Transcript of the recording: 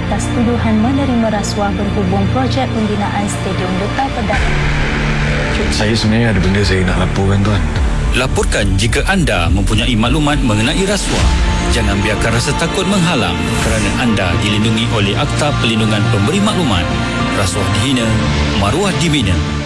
atas tuduhan menerima rasuah berhubung projek pembinaan Stadium Duta Pedang. Saya sebenarnya ada benda saya nak laporkan, Tuan. Laporkan jika anda mempunyai maklumat mengenai rasuah. Jangan biarkan rasa takut menghalang kerana anda dilindungi oleh Akta Perlindungan Pemberi Maklumat. Rasuah dihina, maruah dibina.